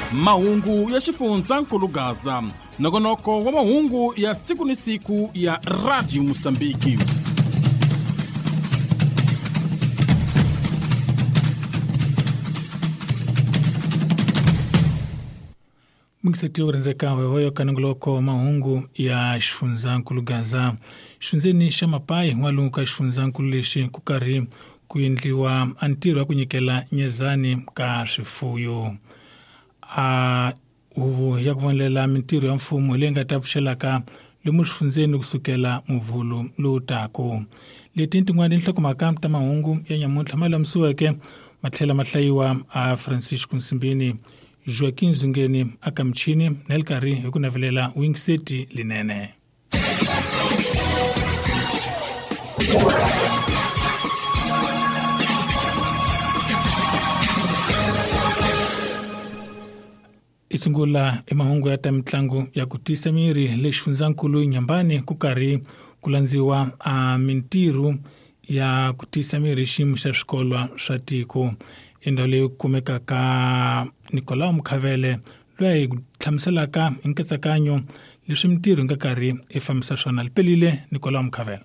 mahungu ya xifundzankulu Gaza, nongonoko wa mahungu ya siku ni siku ya Radio Mosambiki. Mkiseti urenzeka weweyo kananguloko wa mahungu ya xifundzankulu Gaza. Xunzeni xa mapai ng'walungu ka xifundzankulu lexi ku karhi ku endliwa antiro ya ku nyikela nyezani ka swifuyo. Huvo ya ku vonelela mintirho ya mfumo leyi nga ta pfuxelaka lomu xifundzeni kusukela muvhulu lowu tako. Leti tin'wana tinhlokomhaka ta mahungu ya nyamuntlha ma lamisiweke matlhela ma hlayiwa a Francisco Nsimbini, Joaquin Zungeni aka mchini na le karhi hi ku navelela Wingseti Linene. Isungula mahungu ya ta mitlangu ya ku tisa miri le xifundzankulu Nyambani ku karhi ku landziwa mintirho ya ku tisa miri xiyimo xa swikolwa swa tiko. Endhawu leyi kumekaka Nicolau Mkhavele loyi hi hlamuselaka hi nkatsakanyo leswi mintirho nga karhi fambisa swona. Lipelile Nicolau Mkhavele.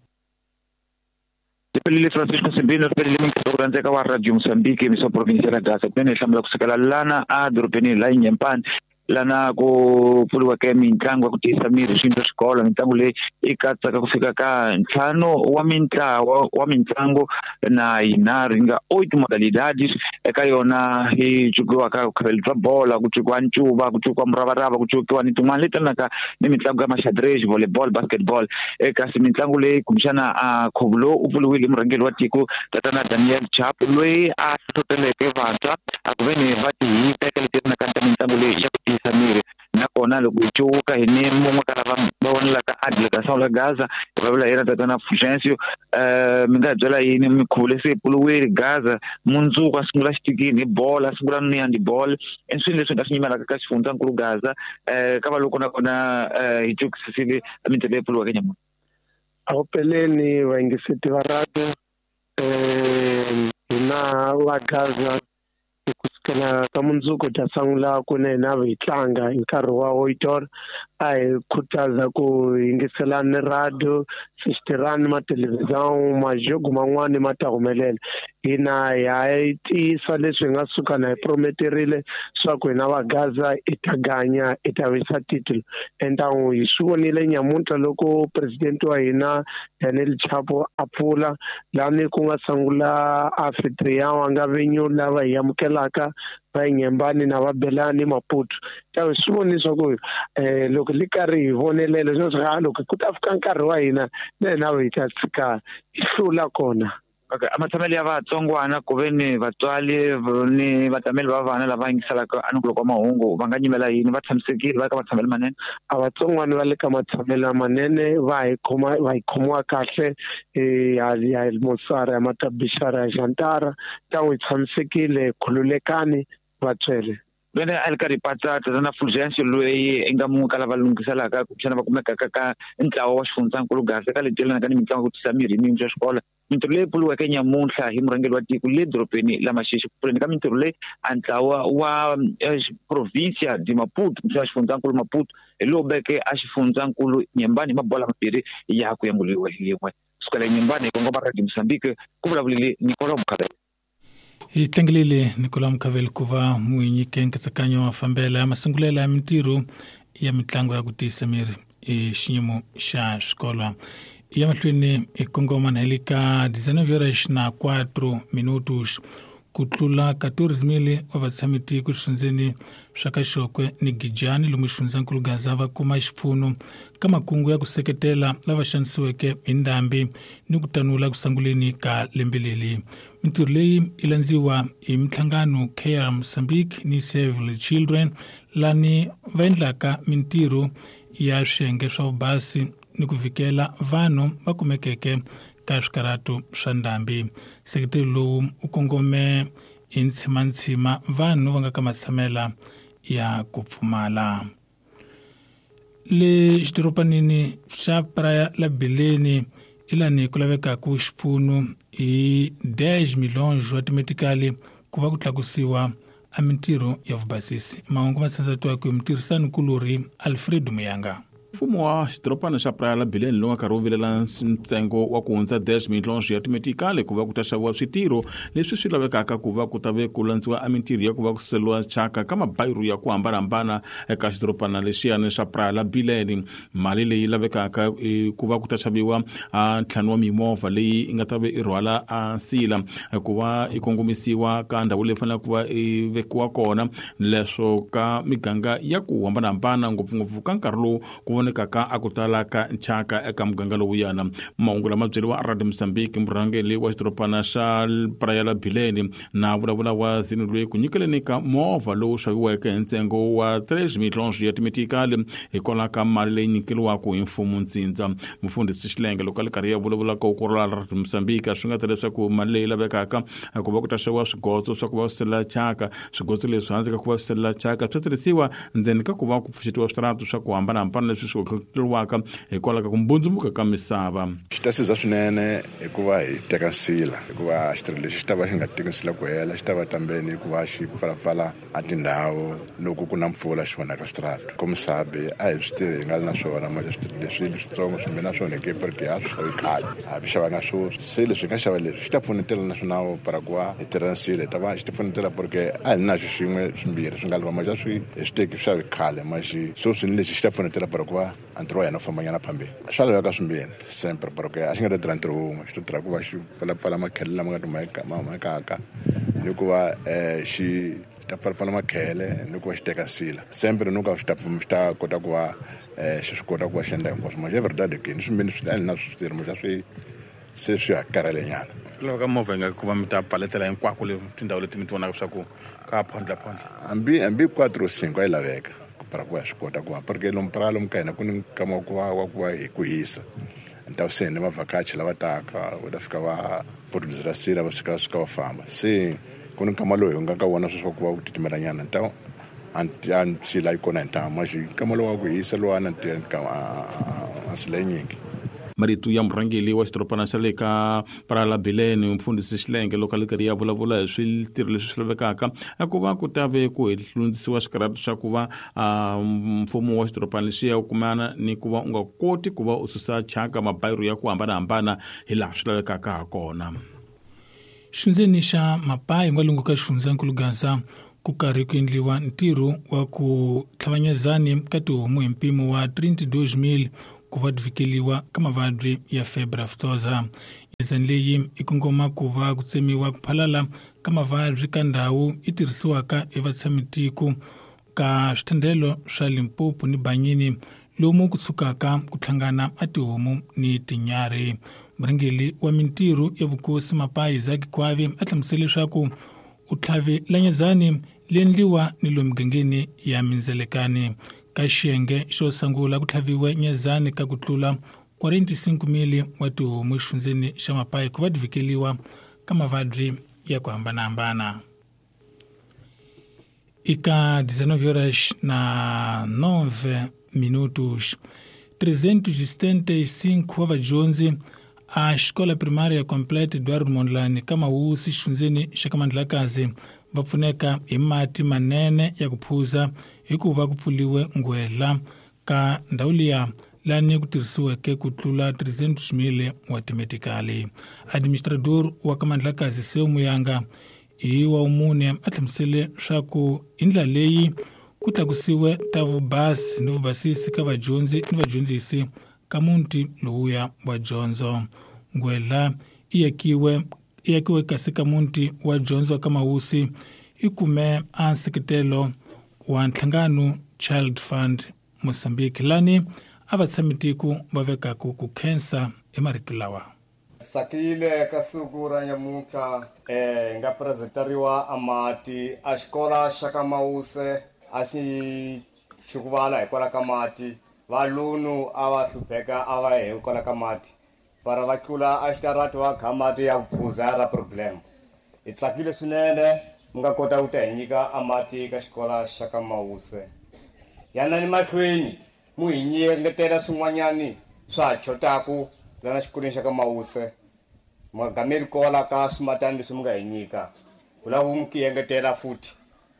Lipelile Francisco Nsimbini, lipelile minkisokurandzeka wa Radio Mosambiki emiso provincia ya Gaza. Pene hlamula kusukela lana a dorobeni la Nyambani lana ku pfuliwa ka mitlangu ya ku tisa miri xinto xikolo. Mitlangu leyi yi katsaka ku fika ka ntlhanu wa mitlawa wa mitlangu na yinharhu yi nga 8 modalidades. Eka yona hi cukiwaka ku khavelisa bola, ku cukiwa ncuva, ku cukiwa muravarava, ku cukiwa ni tin'wana leti tanaka ni mitlangu ya maxadrezi, volleyball, basketball. Eka mitlangu leyi kumbexana Khuvlo u pfuliwile murhangeri wa tiko tatana Daniel Chapo loyi a hlohloteleke vantshwa a ku veni va tihita eka leti tanaka ta mitlangu leyi ya ku tisa miri. Nakona loko hi cuka hi ni mun'we ka lava va vonelaka Adle ka Saula Gaza va vula yena tatana Fulgencio. Mi nga byela yini mikhuvo leyi se yi pfuriwile Gaza, mundzuku a sungula xitikini hi bola, a sungula ni handball. I swilo leswi nga swi nyimelaka ka xifundzankulu Gaza ka va loko nakona hi cukisisile mintirho leyi pfuriweke nyamuka. A wu peleni vayingiseti va radio hina va Gaza kusukela ka mundzuku ta sungula ku na hi tlanga hi nkarhi wa Hoitor. A hi khutaza ku yingiselani radio, sisterani mathelevhizyon, majogo man'wani ma ta humelela. Hina hi tisa leswi hi nga suka na hi prometerile swa ku hina va Gaza i ta ganya, i ta wisa titulu. Entangu hi swi vonile nyamuntlha loko president wa hina Daniel Chapo a pfula lani ku nga sungula Afrika wa nga venyu lava hi amukelaka va Nyambani na va Belani Maputo. Ta swi vonisa ku loko li karhi hi vonelela leswi loko ku ta fika nkarhi wa hina na hi ta tshika hi hlula kona. Okay, amatameli ya vatsongwana ku veni vatswali ni vatameli va vana lava yingiselaka anukulo kwa mahungu va nga nyimela yini, va tshamisekile va ka matshamelo manene? A vatsongwana va le ka matshamelo manene va hi khomiwa kahle ya Mosara ya Matabishara ya Jantara ta n'wi tshamisekile khululekani vatswele. Vene a li karhi patsa tatana Fulgencio loyi i nga mun'we ka lava lunghiselaka ku xana va kumekaka ka ntlawa wa xifundzankulu Gaza ka leti yelanaka ni mitlangu ku tisa miri hi mintirho ya xikolo. Mintirho leyi pfuriweke nyamuntlha hi murhangeri wa tiko le dorobeni la Maxixi ku pfuleni ka mintirho leyi a ntlawa wa provincia di Maputo ya xifundzankulu Maputo hi lowu veke a xifundzankulu Nyambani mabola mabirhi ya ku yanguliwa hi yin'we. Kusukela Nyambani hi kongoma Radio Mosambiki ku vulavulile Nicolau Mkhavele. Hi tlangelile Nicolau Mkhavele ku va munyike nkatsakanyo wa fambela ya masungulela ya mintirho ya mitlangu ya ku tisa miri xiyimo xa swikolo. Ya mahlweni kongoma na helika 19:04 ku tlula 14,000 wa vatshami ku swifundzeni swa ka Xokwe ni Gijani lomu xifundzankulu Gaza va kuma xipfuno ka makungu ya ku seketela lava xanisiweke hi ndhambi ni ku tanula ku sanguleni ka lembe leri. Mintirho leyi i landziwa hi mihlangano Care Mozambique ni Save the Children lani va endlaka mintirho ya swiyenge swa vubasi ni ku vikela vanhu va kumekeke ka swikarhato swa ndhambi. Seketelo lowu u kongome hi ntshima vanhu va nga ka matshamela ya ku pfumala. Le xidoropanini xa Praia la Beleni ilani ku laveka ku xipfuno hi 10 milhões wa timetikali ku va ku tlakusiwa a mintirho ya vubasisi. Mahungu ma tsandzatiwaka hi mutirhisani kulori Alfred Muyanga. Mfumo wa xidorobana xa Praia la Bileni lowu nga karhi wu vilela ntsengo wa ku hundza 10 milhondzo ya timetikali ku va ku ta xaviwa switirho leswi swi lavekaka ku va ku ta ve ku landziwa a mintirho ya ku va ku seliwa chaka ka mabayiro ya ku hambanahambana eka xidorobana lexiyani xa Praia la Bileni. Mali leyi lavekaka ku va ku ta xaviwa ntlhanu wa mimovha leyi nga ta ve i rhwala nsila ku va i kongomisiwa ka ndhawu leyi faneleke ku va i vekiwa kona, leswo ka miganga ya ku hambanahambana ngopfungopfu ka nkarhi lowu ku vonekaka a ku tala ka nchaka eka muganga lowuyana. Mahungu lama byeriwa a Radio Mozambique murhangeli wa xidorobana xa Praia la Bileni na vulavula wa Zini loyi ku nyikeleni ka movha lowu xaviweke hi ntsengo wa 3 milhondzo ya timetikali hikwalaho ka mali leyi nyikeliwaka hi mfumo ntsindza. Mufundhisi Xilenge loko ali karhi ya vulavula ka ukorela Radio Mozambique swi nga ta leswaku mali leyi lavekaka ku va ku ta xaviwa swigodzo swa ku va sela chaka. Swigodzo leswi handle ka ku va sela chaka swi tirhisiwa ndzeni ka ku va ku pfuxetiwa swiratu swa ku hambanahambana leswi swi kokeriwaka hikwalaho ka ku mbundzumuka ka misava. Xi ta siza swinene hikuva hi teka nsila hikuva xitirho lexi xi ta va xi nga teki nsila ku hela, xi ta va tambeni hikuva xi pfalapfala a tindhawu loko ku na mpfula xi vonaka switiratu ku misabe a hi switirhi hi nga ri na swona maja switirho leswi switsongo swimbe na swona kepereke ya swi khale a vi xavanga swo se leswi nga xava leswi xi ta pfunetela na swinawu para ku va hi tirha nsila hi ta va xi ti pfunetela porque a hi na xo xin'we swimbirhi swi nga liva maja swi hi swi teki swa khale maxi so swini leswi xi ta pfunetela para ku va antirho wa yena u fambanyana phambeni. Swa laveka swimbirhi sempre porque a xi nga ta tirha ntirho wun'we xi ta tirha ku va xi pfalapfala makhele lama nga makaka ni ku va xi ta pfalapfala makhele ni ku va xi teka sila sempre ni ku va xi ta kota ku va xi swi kota ku va xi endla hinkwaswo maxa everydade keni swimbirhi swi ta na switirhi maxa se swi hakarhele nyana. Ku laveka movha nga ku va mi ta paletela hinkwako le tindhawu leti mi ti vonaka swa ku ka phondla hambi 4 o 5 a yi laveka para ku ya swi kota ku va porque lomu Praia lomu ka hina ku ni nkama wa ku va hi ku hisa nta useni mavhakachi lava taka va ta fika va produsera sila va fika va famba se ku ni nkama loyi u nga ka wona swa ku va ku titimela nyana nta antsila yi kona hi ntama maxi nkama lowu wa ku hisa lowana ansila yinyingi. Maritu ya murhangeli wa xidorobana xa le ka Praia la Bileni mfundhisi Xilenge loko ali karhi ya vulavula hi switirho leswi swi lavekaka ku va ku ta ve ku hundzisiwa xikarhati xa ku va mfumo wa xidorobana lexiya u kumana ni ku va u nga koti ku va u susa chaka mabayiro ya ku hambanahambana hi laha swi lavekaka ha kona. Xindzeni xa Mapayi n'walungu ka xifundzankulu Gaza ku karhi ku endliwa ntirho wa ku tlhavanyezani ka tihomu hi mpimo wa 32,000 ku va vikeliwa ka mavabyi ya febre aftosa. Nyezani leyi i kongoma ku va ku tsemiwa ku phalala ka mavabyi ka ndhawu i tirhisiwaka hi vatshamiku ka switendelo swa Limpopo ni Banyini lomu ku tshukaka ku hlangana a tihomu ni tinyari. Murhangeli wa mintirho ya vukosi Mapayi Zaki Kwavi a hlamusele leswaku u tlhavelanyezani liendliwa ni lomu migangeni ya Mindzelekani. Ka xiyenge xo sangula ku tlhaviwe nyezani ka ku tlula 45,000 wa tihomu xifundzeneni xa Mapayi ku va vikeliwa ka mavabyi ya ku hambanahambana. Ika 19:09 375 wa vadyondzi a xikola primária complete Eduardo Mondlane ka Mawusi xifundzeneni xa ka Mandlakazi va pfuneka hi mati manene ya ku phuza hikuva ku pfuliwe ngwedla ka ndhawu liya lani ku tirhisiweke ku tlula 300,000 wa timetikali. Administrador wa ka Mandlakazi Seu Muyanga hi wa umune a hlamusele swa ku hi ndlela leyi ku tlakusiwe ta vubasi ni vubasisi ka vadyondzi ni vadyondzisi ka munti lowuya wa dyondzo. Ngwedla i yakiwe kasi ka munti wa dyondzo ka Mawusi i kume a nseketelo wa nhlangano Child Fund Mozambique lani a vatshamiku va vekaku ku khensa marito lawa. Sakile ka siku ra nyamutlha nga presenteriwa amati a xikola xa ka Mawuse a xi xukuvala hikwalaho ka mati valunu a va hlupheka a va hikwalaho ka mati para va tlula a xitarati va kha mati ya ku phuza ra problem. Hi tsakile swinene mi nga kota ku ta hi nyika amati ka xikola xa ka Mawuse. Yana ni mahlweni mu hi ngetela swin'wanyani swa ha chotaku lana xikolweni xa ka Mawuse. Magameri kola ka swimatani leswi mi nga hi nyika. Ku lava mu ki engetela futhi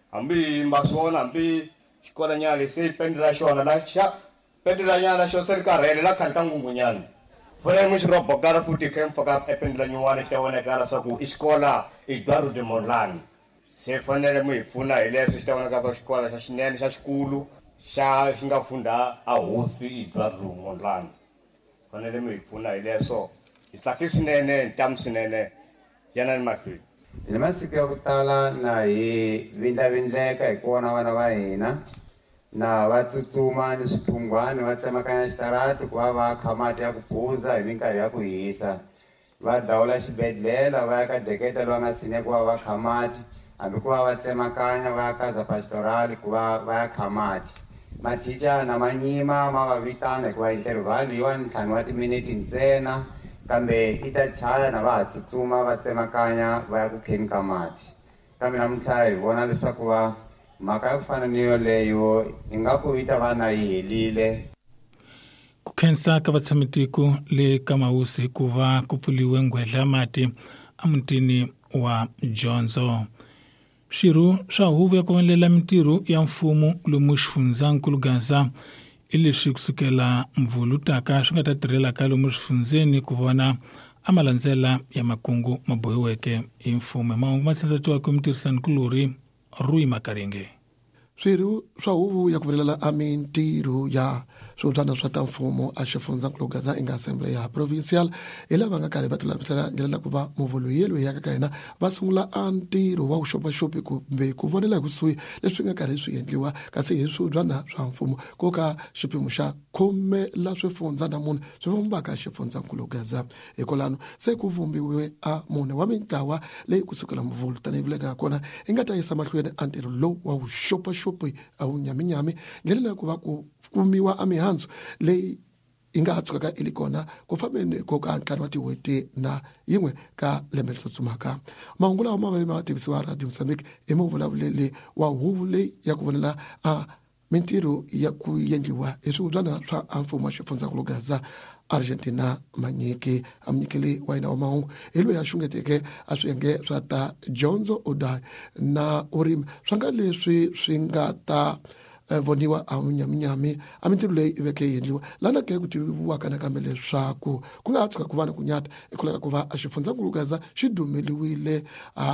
ambi mbasona ambi xikola nyale se pendela xona la xa pendela nyana xo se karhele la khanta ngungunyana fole mu xirobo kala futhi kemfaka ependela nyuwana xitawonekala swa ku xikola i Dwaro de Mondlane se fanele mu hi pfuna hi leswi xitawoneka ka xikola xa xinene xa xikulu xa xi nga funda a hosi i Dwaro de Mondlane fanele mu hi pfuna hi leswo hi tsake swinene ntamu swinene yana ni mahlweni hi masiku ya ku tala na hi vindlavindleka hi ku vona vana va hina na va tsutsuma ni swiphungwana va tsemakanya xitarata ku va va kha mati ya ku phuza hi minkarhi ya ku hisa va dawula xibedhlele va ya ka deketa loyi nga sine ku va va kha mati hambi ku va va tsemakanya va ya kaza pastoral ku va ya kha mati mathica na manyima ma va vitana hikuva interval yiwa ntlhanu wa timiniti ntsena kambe i ta chaya na va ha tsutsuma va tsemakanya va ya ku kheni ka mati kambe namuntlha hi vona leswaku va mhaka ya ku fana ni yoleyo ingaku yi ta va na yi helile ku khensa ka vatshamiku le ka Mausi ku va ku pfuliwe ngwedla mati emutini wa dyondzo. Swirho swa huvo ya ku vonelela mintirho ya mfumo lomu xifundzakulu Gaza i leswi kusukela mvhulu taka swi nga ta tirhela ka lomu xifundzeni ku vona amalandzela ya makungu ma bohiweke hi mfumo. Mahungu ma tsandzatiwa ku mutirhisanikulori Rui Makarenge. Swirho swa huvo ya ku vonelela mintirho ya swibudzana swa ta mfumo a xifundzakulu Gaza i nga Assembleya Provincial hi lava nga karhi va tilulamisela ndlela ku va muvuluyelo hi yaka ka hina va sungula a ntirho wa vuxopaxopi kumbe ku vonela hi kusuhi leswi nga karhi swi endliwa kasi hi swibudzana swa mfumo ko ka xiphemu xa 10 la swifundza na mune swi vumbaka xifundzakulu Gaza hikolano se ku vumbiwe a mune wa mintlawa leyi kusukela muvulu tanihi vuleka kona i nga ta yisa mahlweni a ntirho lowu wa vuxopaxopi a vunyaminyami ndlela ya ku va ku kumiwa a mihandzu leyi i nga tshukaka ili kona ku fambeni ko ka ntlhanu wa tin'hweti na yin'we ka lembe tsutsumaka. Mahungu lawa ma va ma tivisiwa Radio Mozambique i muvulavuleli wa huvo leyi ya ku vonela a mintirho ya ku endliwa hi swibudzana swa mfumo wa xifundzakulu Gaza Argentina Manyiki amnyikeli wa hina wa mahungu hi loyi a xungeteke a swiyenge swa ta dyondzo udai na urimi swa nga leswi swi nga ta voniwa a munyaminyami a mintirho leyi i veke yi endliwa lana ke ku tiviwaka nakambe leswaku ku nga tshuka ku va na ku nyata i kuleka ku va a xifundzakulu Gaza xi dumeliwile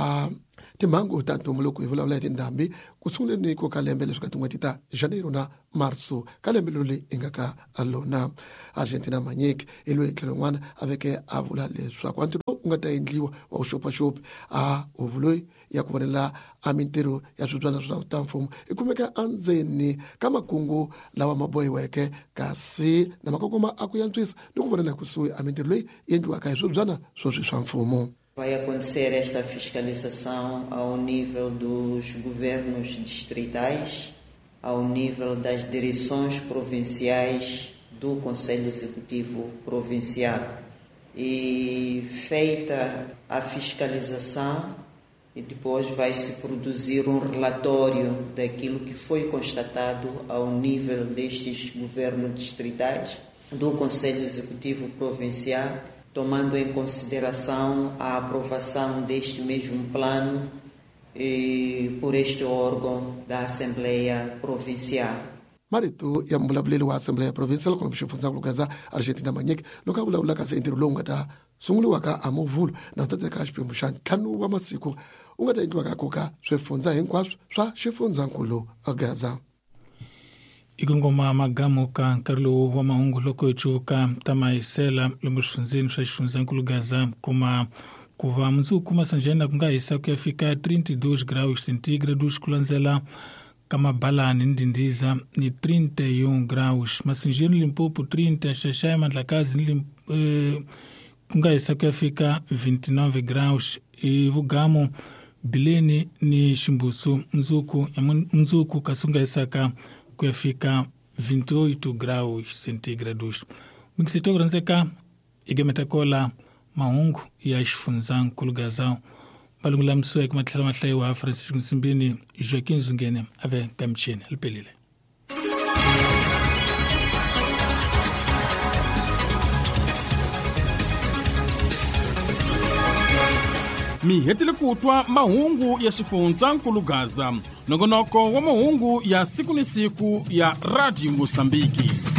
timhangu ta ntumbuluko hi vulavula hi tindhambi ku sunguleni ko ka lembe leswi ka tin'hweti ta Janeiro na Marso ka lembe leyi i nga ka lona. Argentina Manyiki hi loyi tlhelo n'wana a veke a vula leswaku a ntirho lowu u nga ta endliwa wa vuxopaxopi a huvo loyi ya ku vonela a mintirho ya swibudzana swa ta mfumo i kumeka endzeni ka makungu lawa ma bohiweke kasi na makongoma a ku yantswisa ni ku vonela kusuhi a mintirho leyi endliwaka hi swibudzana swoswi swa mfumo. Vai acontecer esta fiscalização ao nível dos governos distritais, ao nível das direções provinciais do Conselho Executivo Provincial. E feita a fiscalização, e depois vai se produzir um relatório daquilo que foi constatado ao nível destes governos distritais, do Conselho Executivo Provincial, tomando em consideração a aprovação deste mesmo plano por este órgão da Assembleia Provincial. Marito ya mvulavuleli wa Assembleya Provincial kuna mxifundzakulu Gaza Argentina Manyiki loko a vulavula kasi ntirho lowu nga ta sunguliwaka a muvulu na u ta teka xiphemu xa ntlhanu wa masiku u nga ta endliwaka koka swifundza hinkwaswo swa xifundzakulu Gaza. Ikongoma magamo ka nkarhi lowu wa mahungu loko hi cuka ta mahisela lomu swifundzeni swa xifundzakulu Gaza kuma ku va mundzuku masanjena ku nga hisa ku ya fika 32 graus centígrados ku landzela ka mabalani ndindiza ni 31 graus masinjeni Limpopo 30 Xaxai Mandlakazi ku nga hisa ku ya fika 29 graus i Vugamo Bileni ni Ximbusu mundzuku kasi ku nga hisaka ku ya fika 28 graus centígrados. Mikisito kuranzeka igemeta kola mahungu ya xifundzakulu Gaza balungulamisiweke matlhela mahlayi wa Francis Nsimbini Joaquin Zungene ave kamchini lipelile. mi hetile kutwa mahungu ya Xifundzakulu Gaza, nongonoko wa mahungu ya siku ni siku ya Radio Mosambiki.